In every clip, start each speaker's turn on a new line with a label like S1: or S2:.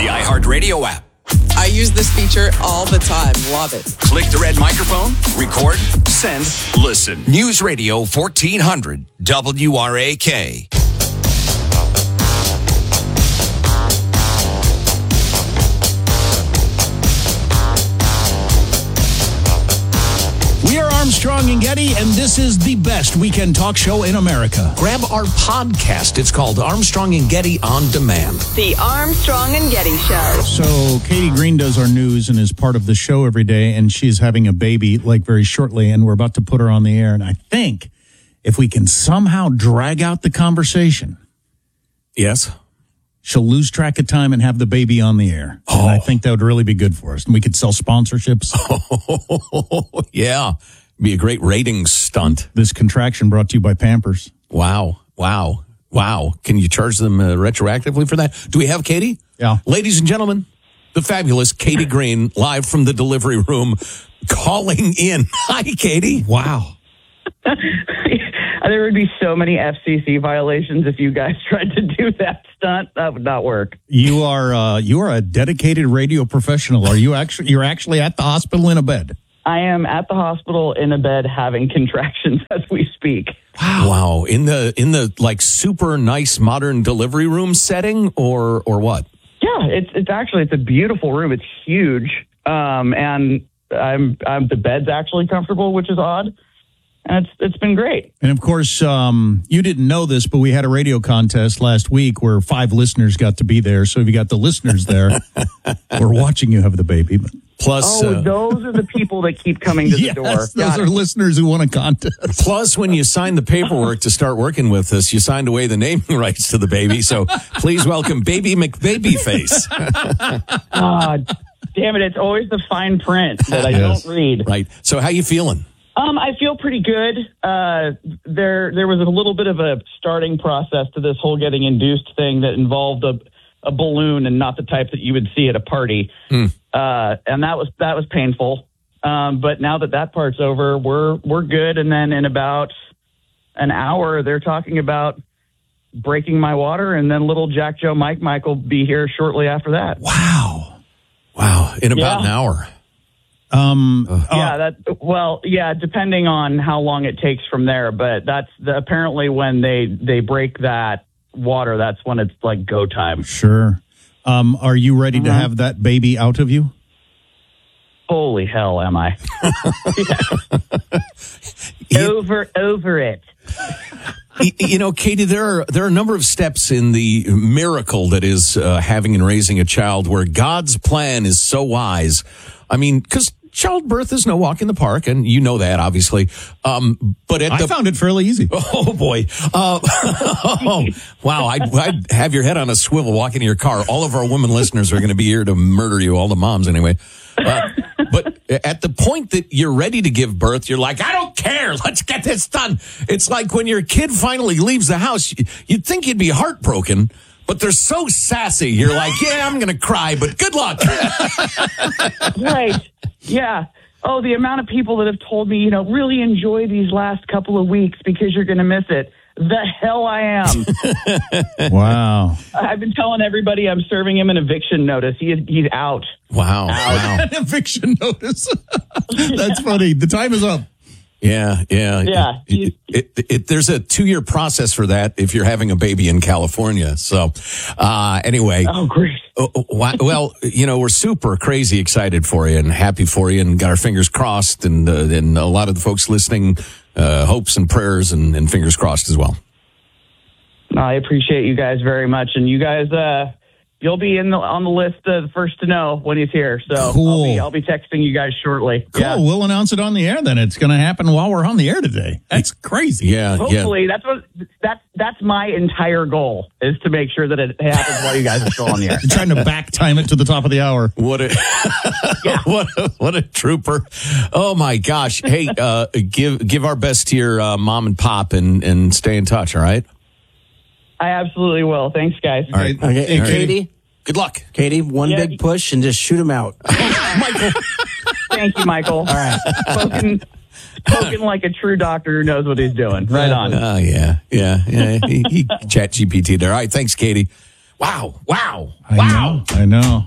S1: the iHeartRadio app.
S2: I use this feature all the time. Love it.
S1: Click the red microphone, record, send, listen. News Radio 1400 WRAK.
S3: We are Armstrong and Getty, and this is the best weekend talk show in America.
S4: Grab our podcast. It's called Armstrong and Getty On Demand.
S5: The Armstrong and Getty Show.
S3: So Katie Green does our news and is part of the show every day, and she's having a baby like very shortly, and we're about to put her on the air. And I think if we can somehow drag out the conversation,
S4: Yes.
S3: she'll lose track of time and have the baby on the air. And I think that would really be good for us. And we could sell sponsorships.
S4: Yeah. Be a great ratings stunt.
S3: This contraction brought to you by Pampers.
S4: Wow. Can you charge them retroactively for that? Do we have Katie?
S3: Yeah.
S4: Ladies and gentlemen, the fabulous Katie Green, live from the delivery room, calling in. Hi, Katie.
S3: Wow.
S6: There would be so many FCC violations if you guys tried to do that stunt. That would not work.
S3: You are a dedicated radio professional. You're actually at the hospital in a bed.
S6: I am at the hospital in a bed having contractions as we speak.
S4: Wow. In the like super nice modern delivery room setting or what?
S6: Yeah, it's a beautiful room. It's huge. And the bed's actually comfortable, which is odd. And it's been great.
S3: And of course, you didn't know this, but we had a radio contest last week where 5 listeners got to be there. So if you got the listeners there, we're watching you have the baby.
S4: Plus,
S6: those are the people that keep coming to the door.
S3: Yes, those are listeners who won a contest.
S4: Plus, when you signed the paperwork to start working with us, you signed away the naming rights to the baby. So please welcome Baby McBabyface.
S6: Damn it. It's always the fine print that I don't read.
S4: Right. So how you feeling?
S6: I feel pretty good. There was a little bit of a starting process to this whole getting induced thing that involved a balloon and not the type that you would see at a party. And that was painful. But now that part's over, we're good. And then in about an hour, they're talking about breaking my water, and then little Jack Joe Mike will be here shortly after that.
S4: Wow. In about an hour.
S6: Depending on how long it takes from there. But that's apparently when they break that water, that's when it's like go time.
S3: Sure. Are you ready to have that baby out of you?
S6: Holy hell, am I? Over it.
S4: You know, Katie, there are a number of steps in the miracle that is having and raising a child where God's plan is so wise. I mean, because childbirth is no walk in the park, and you know that, obviously. But I
S3: found it fairly easy.
S4: Oh, boy. Wow. I'd have your head on a swivel walking to your car. All of our women listeners are going to be here to murder you, all the moms anyway. But at the point that you're ready to give birth, you're like, I don't care. Let's get this done. It's like when your kid finally leaves the house, you'd think you'd be heartbroken, but they're so sassy. You're like, yeah, I'm going to cry, but good luck.
S6: Right. Yeah. Oh, the amount of people that have told me, really enjoy these last couple of weeks because you're going to miss it. The hell I am.
S3: Wow.
S6: I've been telling everybody I'm serving him an eviction notice. He's out.
S4: Wow.
S3: An eviction notice. That's funny. The time is up.
S4: Yeah. There's a 2-year process for that if you're having a baby in California. So, anyway.
S6: Oh, great.
S4: Well, we're super crazy excited for you and happy for you and got our fingers crossed and a lot of the folks listening, hopes and prayers and fingers crossed as well.
S6: I appreciate you guys very much. And you guys, you'll be on the list of first to know when he's here. So
S3: cool.
S6: I'll be texting you guys shortly.
S3: Cool.
S6: Yeah.
S3: We'll announce it on the air then. It's going to happen while we're on the air today. That's crazy.
S4: Yeah.
S6: Hopefully that's my entire goal is to make sure that it happens while you guys are still on the air.
S3: You're trying to back time it to the top of the hour.
S4: What a trooper. Oh my gosh. Hey, give our best to your mom and pop and stay in touch. All right.
S6: I absolutely will. Thanks, guys.
S4: All right.
S7: Okay. Hey, Katie.
S4: Good luck.
S7: Katie, one big push and just shoot him out.
S6: Michael. Thank you, Michael. All
S7: right.
S6: Spoken like a true doctor who knows what he's doing. Right on.
S4: Oh, yeah. He chat GPT there. All right. Thanks, Katie. Wow.
S3: I know.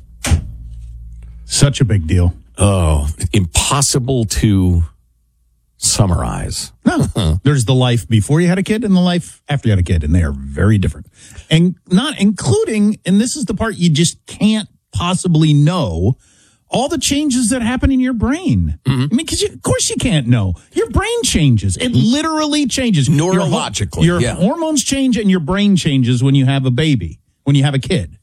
S3: Such a big deal.
S4: Oh, impossible to summarize.
S3: No, there's the life before you had a kid and the life after you had a kid, and they are very different. And not including, and this is the part you just can't possibly know, all the changes that happen in your brain. I mean, because of course you can't know. Your brain changes. It literally changes.
S4: Neurologically,
S3: Your hormones change and your brain changes when you have a baby, when you have a kid.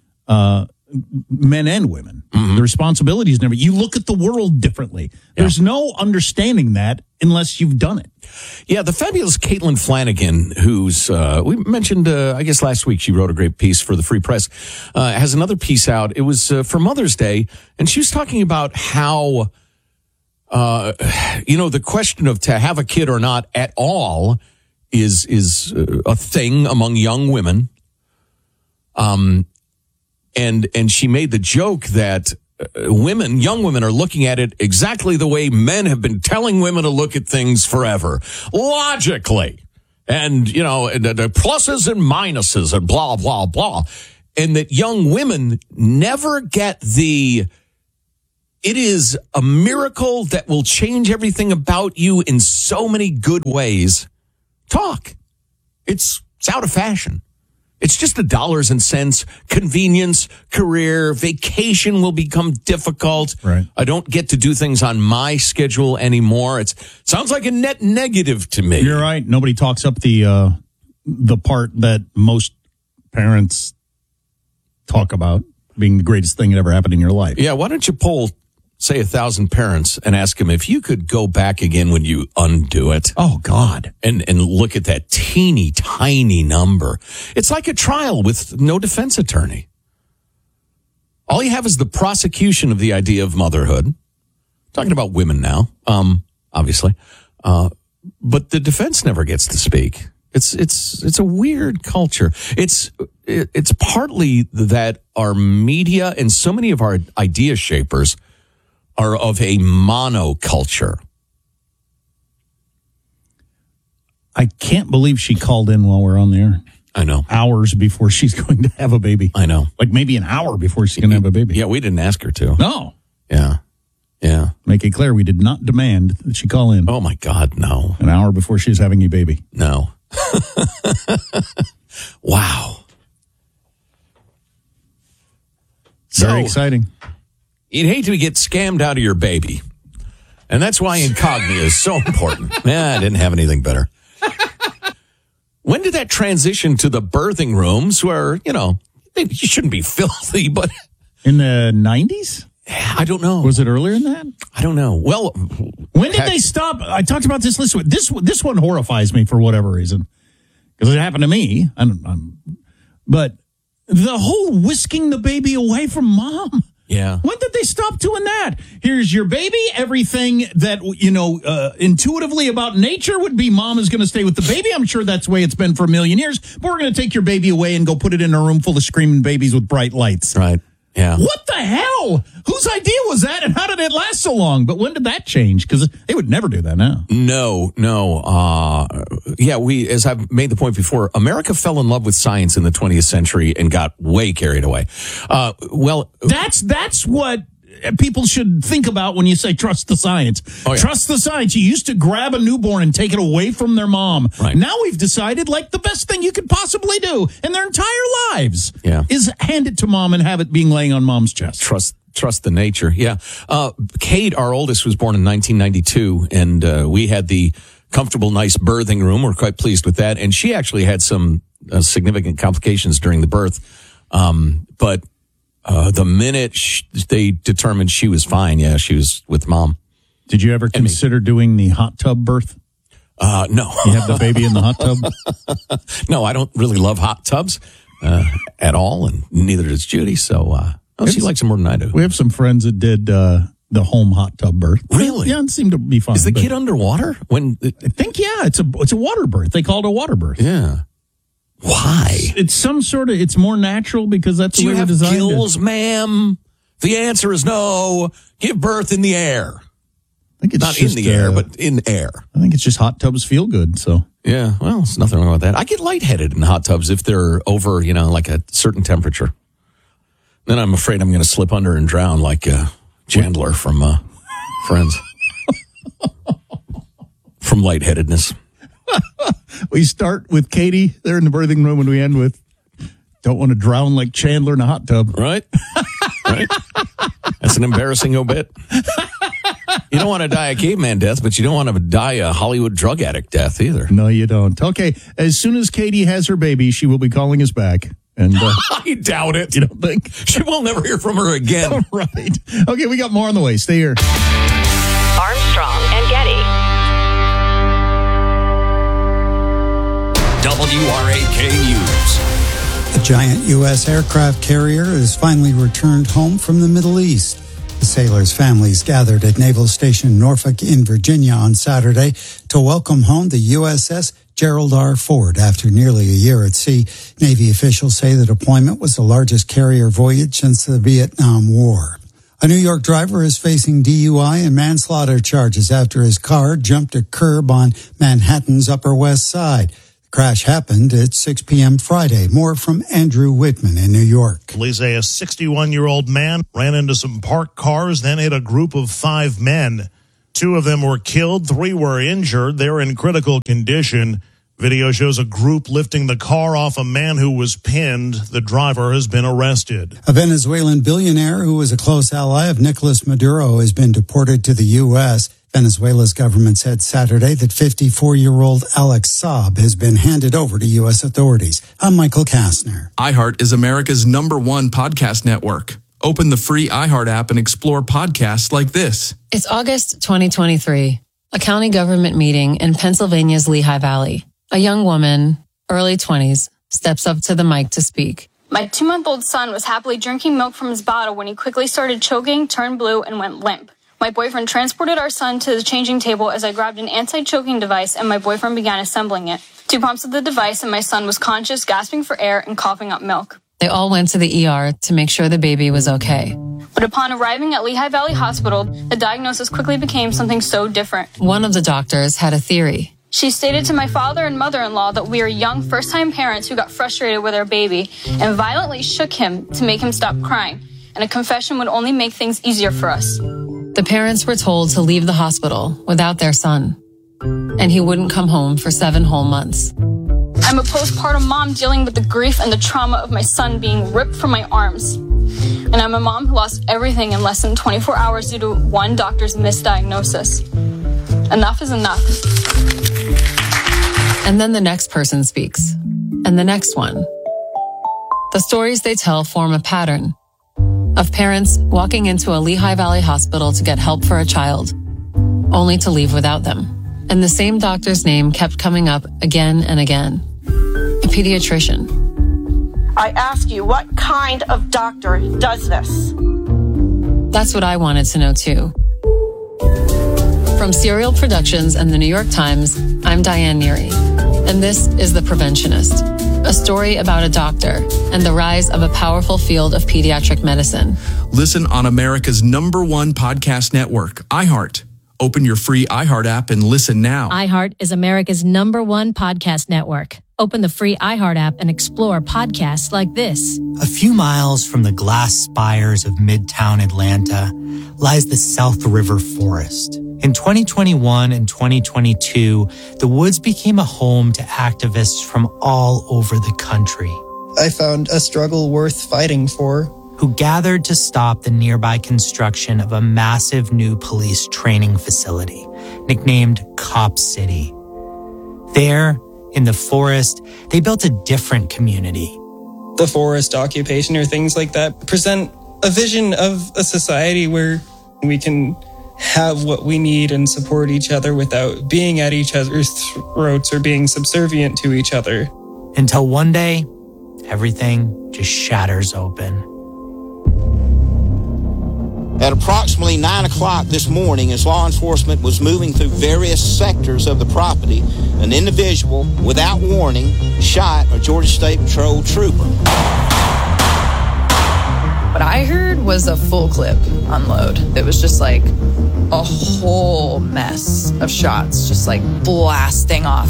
S3: Men and women. The responsibilities never. You look at the world differently. There's no understanding that unless you've done it.
S4: Yeah, the fabulous Caitlin Flanagan, who's, we mentioned, I guess last week, she wrote a great piece for the Free Press, has another piece out. It was for Mother's Day, and she was talking about how, the question of to have a kid or not at all is a thing among young women. And she made the joke that young women are looking at it exactly the way men have been telling women to look at things forever, logically. And, the pluses and minuses and blah, blah, blah. And that young women never get it is a miracle that will change everything about you in so many good ways. Talk. It's out of fashion. It's just the dollars and cents, convenience, career, vacation will become difficult.
S3: Right.
S4: I don't get to do things on my schedule anymore. It sounds like a net negative to me.
S3: You're right. Nobody talks up the part that most parents talk about being the greatest thing that ever happened in your life.
S4: Yeah, why don't you poll, say, 1,000 parents and ask them if you could go back again when you undo it.
S3: Oh, God.
S4: And look at that teeny tiny number. It's like a trial with no defense attorney. All you have is the prosecution of the idea of motherhood. Talking about women now, obviously. But the defense never gets to speak. It's a weird culture. It's partly that our media and so many of our idea shapers are of a monoculture.
S3: I can't believe she called in while we're on the air.
S4: I know.
S3: Hours before she's going to have a baby.
S4: I know.
S3: Like maybe an hour before she's going to have a baby.
S4: Yeah, we didn't ask her to.
S3: No.
S4: Yeah.
S3: Make it clear, we did not demand that she call in.
S4: Oh, my God, no.
S3: An hour before she's having a baby.
S4: No. Wow.
S3: Very exciting.
S4: You'd hate to get scammed out of your baby. And that's why incognito is so important. I didn't have anything better. When did that transition to the birthing rooms where, you shouldn't be filthy, but...
S3: In the 90s?
S4: I don't know.
S3: Was it earlier than that?
S4: I don't know. Well...
S3: When did they stop? I talked about this last week. This one horrifies me for whatever reason. Because it happened to me. But the whole whisking the baby away from mom...
S4: Yeah.
S3: When did they stop doing that? Here's your baby. Everything that, intuitively about nature would be mom is going to stay with the baby. I'm sure that's the way it's been for a million years. But we're going to take your baby away and go put it in a room full of screaming babies with bright lights.
S4: Right. Yeah.
S3: What the hell? Whose idea was that, and how did it last so long? But when did that change? Because they would never do that now.
S4: No. As I've made the point before, America fell in love with science in the 20th century and got way carried away.
S3: That's what people should think about when you say trust the science.
S4: Oh, yeah.
S3: Trust the science. You used to grab a newborn and take it away from their mom.
S4: Right.
S3: Now we've decided the best thing you could possibly do in their entire lives is hand it to mom and have it being laying on mom's chest.
S4: Trust the nature. Yeah. Kate, our oldest, was born in 1992, and we had the comfortable, nice birthing room. We're quite pleased with that. And she actually had some significant complications during the birth. But the minute they determined she was fine, she was with mom.
S3: Did you ever consider doing the hot tub birth?
S4: No.
S3: You have the baby in the hot tub?
S4: No, I don't really love hot tubs at all, and neither does Judy. So she likes them more than I do.
S3: We have some friends that did the home hot tub birth.
S4: Really?
S3: Yeah, it seemed to be fun.
S4: Is the kid underwater? I
S3: think, it's a water birth. They call it a water birth.
S4: Yeah. Why?
S3: It's more natural because that's the way they're designed.
S4: Do you have gills, ma'am? The answer is no. Give birth in the air.
S3: think it's
S4: Not
S3: just,
S4: in the air, but in air.
S3: I think it's just hot tubs feel good. So
S4: Yeah, well, there's nothing wrong with that. I get lightheaded in hot tubs if they're over, like a certain temperature. Then I'm afraid I'm going to slip under and drown like Chandler from Friends. From lightheadedness.
S3: we start with Katie there in the birthing room and we end with don't want to drown like Chandler in a hot tub.
S4: Right? Right? That's an embarrassing obit. You don't want to die a caveman death, but you don't want to die a Hollywood drug addict death either.
S3: No, you don't. Okay, as soon as Katie has her baby, she will be calling us back. And
S4: I doubt it.
S3: You don't think?
S4: We'll never hear from her again.
S3: Right. Okay, we got more on the way. Stay here.
S5: Armstrong and Getty.
S1: WRAK News.
S8: A giant U.S. aircraft carrier has finally returned home from the Middle East. The sailors' families gathered at Naval Station Norfolk in Virginia on Saturday to welcome home the USS Gerald R. Ford after nearly a year at sea. Navy officials say the deployment was the largest carrier voyage since the Vietnam War. A New York driver is facing DUI and manslaughter charges after his car jumped a curb on Manhattan's Upper West Side. Crash happened at 6 p.m. Friday. More from Andrew Whitman in New York.
S9: Police say a 61-year-old man ran into some parked cars, then hit a group of 5 men. 2 of them were killed, 3 were injured. They're in critical condition. Video shows a group lifting the car off a man who was pinned. The driver has been arrested.
S8: A Venezuelan billionaire who was a close ally of Nicolas Maduro has been deported to the U.S. Venezuela's government said Saturday that 54-year-old Alex Saab has been handed over to U.S. authorities. I'm Michael Kastner.
S10: iHeart is America's #1 podcast network. Open the free iHeart app and explore podcasts like this.
S11: It's August 2023, a county government meeting in Pennsylvania's Lehigh Valley. A young woman, early 20s, steps up to the mic to speak.
S12: My 2-month-old son was happily drinking milk from his bottle when he quickly started choking, turned blue, and went limp. My boyfriend transported our son to the changing table as I grabbed an anti-choking device and my boyfriend began assembling it. 2 pumps of the device and my son was conscious, gasping for air and coughing up milk.
S11: They all went to the ER to make sure the baby was okay.
S12: But upon arriving at Lehigh Valley Hospital, the diagnosis quickly became something so different.
S11: One of the doctors had a theory.
S12: She stated to my father and mother-in-law that we are young first-time parents who got frustrated with our baby and violently shook him to make him stop crying. And a confession would only make things easier for us.
S11: The parents were told to leave the hospital without their son, and he wouldn't come home for 7 whole months.
S12: I'm a postpartum mom dealing with the grief and the trauma of my son being ripped from my arms. And I'm a mom who lost everything in less than 24 hours due to one doctor's misdiagnosis. Enough is enough.
S11: And then the next person speaks, and the next one. The stories they tell form a pattern of parents walking into a Lehigh Valley hospital to get help for a child, only to leave without them. And the same doctor's name kept coming up again and again. A pediatrician.
S13: I ask you, what kind of doctor does this?
S11: That's what I wanted to know too. From Serial Productions and the New York Times, I'm Diane Neary, and this is The Preventionist, a story about a doctor and the rise of a powerful field of pediatric medicine.
S10: Listen on America's #1 podcast network, iHeart. Open your free iHeart app and listen now.
S14: iHeart is America's #1 podcast network. Open the free iHeart app and explore podcasts like this.
S15: A few miles from the glass spires of Midtown Atlanta lies the South River Forest. In 2021 and 2022, the woods became a home to activists from all over the country.
S16: I found a struggle worth fighting for.
S15: Who gathered to stop the nearby construction of a massive new police training facility, nicknamed Cop City. There, in the forest, they built a different community.
S16: The forest occupation or things like that present a vision of a society where we can have what we need and support each other without being at each other's throats or being subservient to each other.
S15: Until one day, everything just shatters open.
S17: At approximately 9 o'clock this morning, as law enforcement was moving through various sectors of the property, an individual, without warning, shot a Georgia State Patrol trooper.
S18: What I heard was
S2: was a full clip unload. It was just like a whole mess of shots, just like blasting off.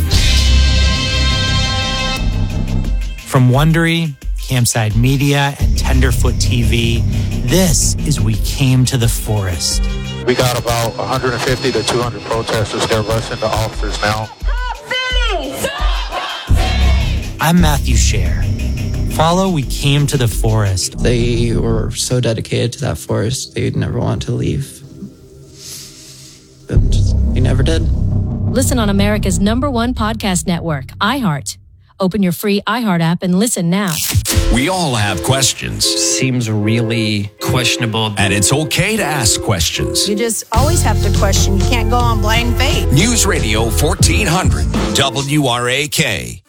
S15: From Wondery, Campside Media, and Tenderfoot TV, this is We Came to the Forest.
S18: We got about 150 to 200 protesters. They're rushing the officers now.
S15: I'm Matthew Scher. Follow We Came to the Forest.
S16: They were so dedicated to that forest, they'd never want to leave. But they never did.
S14: Listen on America's #1 podcast network, iHeart. Open your free iHeart app and listen now.
S1: We all have questions.
S16: Seems really questionable.
S1: And it's okay to ask questions.
S13: You just always have to question. You can't go on blind faith.
S1: News Radio 1400 WRAK.